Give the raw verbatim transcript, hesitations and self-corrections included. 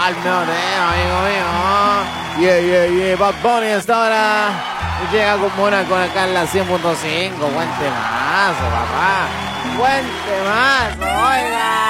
al nuevo tema, amigo mío. Yeah, yeah, yeah. Bad Bunny hasta ahora. Y llega con Mona con acá en la cien punto cinco. Buen temazo, papá. Buen temazo, oiga.